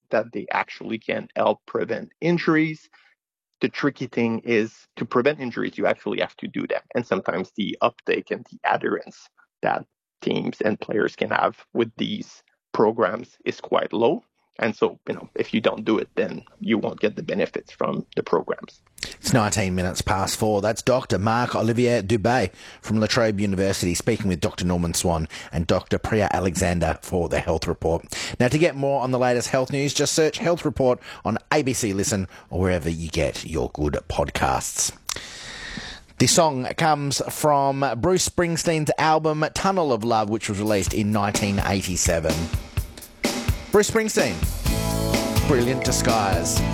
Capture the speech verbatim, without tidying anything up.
that they actually can help prevent injuries. The tricky thing is to prevent injuries, you actually have to do that. And sometimes the uptake and the adherence that teams and players can have with these programs is quite low. And so, you know, if you don't do it, then you won't get the benefits from the programs. It's nineteen minutes past four. That's Doctor Marc-Olivier Dubé from La Trobe University speaking with Doctor Norman Swan and Doctor Priya Alexander for the Health Report. Now, to get more on the latest health news, just search Health Report on A B C Listen or wherever you get your good podcasts. This song comes from Bruce Springsteen's album Tunnel of Love, which was released in nineteen eighty-seven. Bruce Springsteen, Brilliant Disguise.